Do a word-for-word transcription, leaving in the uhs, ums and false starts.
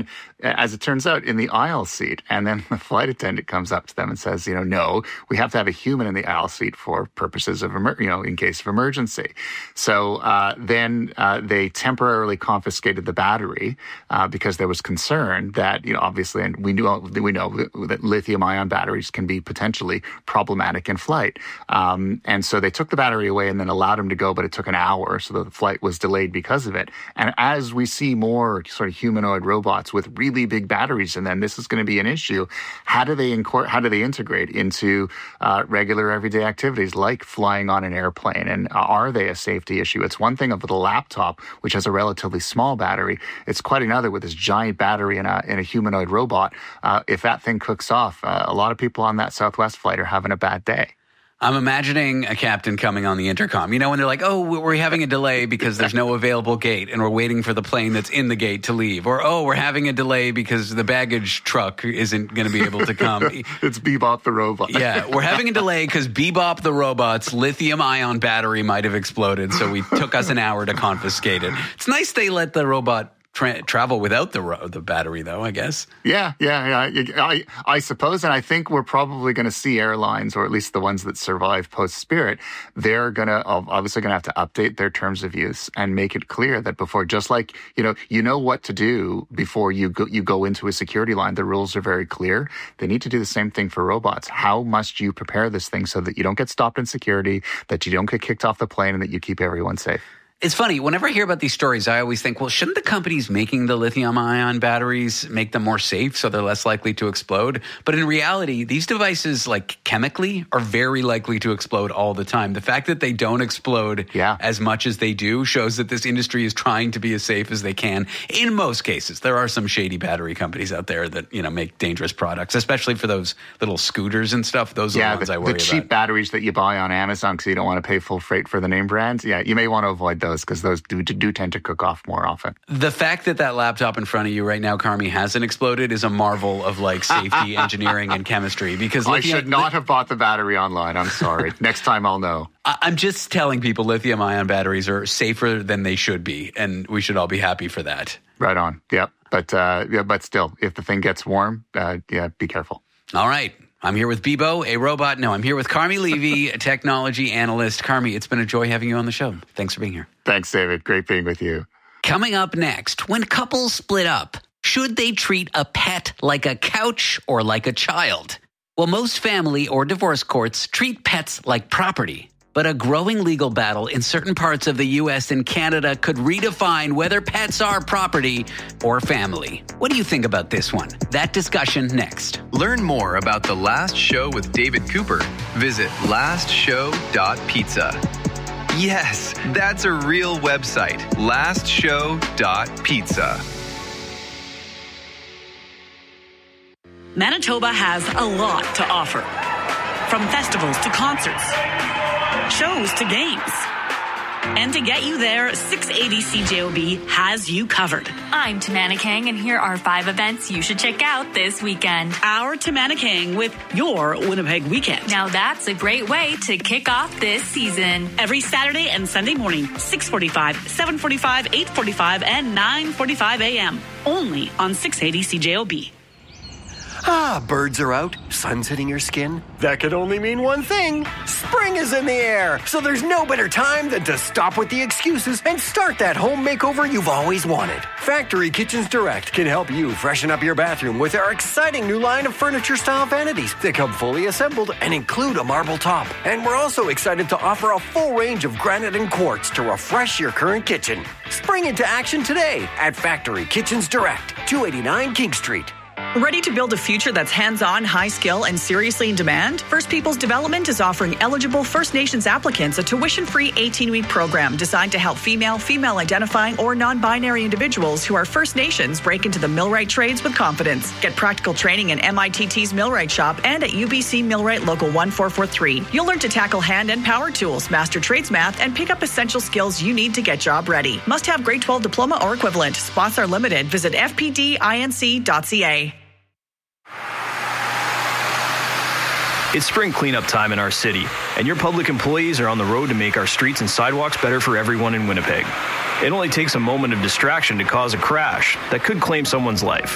as it turns out, in the aisle seat. And then the flight attendant comes up to them and says, you know, no, we have to have a human in the aisle seat for purposes of, emer- you know, in case of emergency. So uh, then uh, they temporarily confiscated the battery uh, because there was concern that, you know, obviously, and we knew we know that lithium-ion batteries can be potentially problematic in flight. Um, and so they took the battery away and then allowed him to go, but it took an hour, so the flight was delayed because of it. And as we see more sort of humanoid robots with really big batteries in them, this is going to be an issue. How do they incorporate? How do they integrate into uh, regular everyday activities like flying on an airplane? And are they a safety issue? It's one thing with a laptop, which has a relatively small battery. It's quite another with this giant battery in a in a humanoid robot. Uh, if that thing cooks off, uh, a lot of people on that Southwest flight are having a bad day. I'm imagining a captain coming on the intercom, you know, when they're like, oh, we're having a delay because there's no available gate and we're waiting for the plane that's in the gate to leave. Or, oh, we're having a delay because the baggage truck isn't going to be able to come. It's Bebop the robot. Yeah, we're having a delay because Bebop the robot's lithium-ion battery might have exploded, so we took us an hour to confiscate it. It's nice they let the robot Tra- travel without the ro- the battery, though, I guess. Yeah, yeah, yeah. I, I suppose, and I think we're probably going to see airlines, or at least the ones that survive post-Spirit, they're going to obviously going to have to update their terms of use and make it clear that before, just like, you know, you know what to do before you go, you go into a security line. The rules are very clear. They need to do the same thing for robots. How must you prepare this thing so that you don't get stopped in security, that you don't get kicked off the plane, and that you keep everyone safe? It's funny, whenever I hear about these stories, I always think, well, shouldn't the companies making the lithium-ion batteries make them more safe so they're less likely to explode? But in reality, these devices, like chemically, are very likely to explode all the time. The fact that they don't explode yeah. as much as they do shows that this industry is trying to be as safe as they can. In most cases, there are some shady battery companies out there that, you know, make dangerous products, especially for those little scooters and stuff. Those are yeah, the ones the, I worry the cheap about. batteries that you buy on Amazon because you don't want to pay full freight for the name brands. Yeah, you may want to avoid those. Because those do, do tend to cook off more often. The fact that that laptop in front of you right now, Carmi, hasn't exploded is a marvel of like safety, engineering, and chemistry. Because I lithium, should not have bought the battery online. I'm sorry. Next time I'll know. I'm just telling people lithium-ion batteries are safer than they should be, and we should all be happy for that. Right on. Yep. But uh, yeah, but still, if the thing gets warm, uh, yeah, be careful. All right. I'm here with Bebo, a robot. No, I'm here with Carmi Levy, a technology analyst. Carmi, it's been a joy having you on the show. Thanks for being here. Thanks, David. Great being with you. Coming up next, when couples split up, should they treat a pet like a couch or like a child? Well, most family or divorce courts treat pets like property. But a growing legal battle in certain parts of the U S and Canada could redefine whether pets are property or family. What do you think about this one? That discussion next. Learn more about The Last Show with David Cooper. Visit last show dot pizza. Yes, that's a real website. last show dot pizza. Manitoba has a lot to offer. From festivals to concerts, shows to games. And to get you there, six eighty C J O B has you covered. I'm Tamana Kang, and here are five events you should check out this weekend. Our Tamana Kang with your Winnipeg weekend. Now that's a great way to kick off this season. Every Saturday and Sunday morning, six forty-five, seven forty-five, eight forty-five, and nine forty-five a.m. Only on six eighty C J O B. Ah, birds are out, sun's hitting your skin. That could only mean one thing. Spring is in the air, so there's no better time than to stop with the excuses and start that home makeover you've always wanted. Factory Kitchens Direct can help you freshen up your bathroom with our exciting new line of furniture-style vanities that come fully assembled and include a marble top. And we're also excited to offer a full range of granite and quartz to refresh your current kitchen. Spring into action today at Factory Kitchens Direct, two eighty-nine King Street. Ready to build a future that's hands-on, high-skill, and seriously in demand? First Peoples Development is offering eligible First Nations applicants a tuition-free eighteen-week program designed to help female, female-identifying, or non-binary individuals who are First Nations break into the millwright trades with confidence. Get practical training in M I T T's Millwright Shop and at U B C Millwright Local one four four three. You'll learn to tackle hand and power tools, master trades math, and pick up essential skills you need to get job ready. Must have grade twelve diploma or equivalent. Spots are limited. Visit f p d inc dot c a. It's spring cleanup time in our city, and your public employees are on the road to make our streets and sidewalks better for everyone in Winnipeg. It only takes a moment of distraction to cause a crash that could claim someone's life.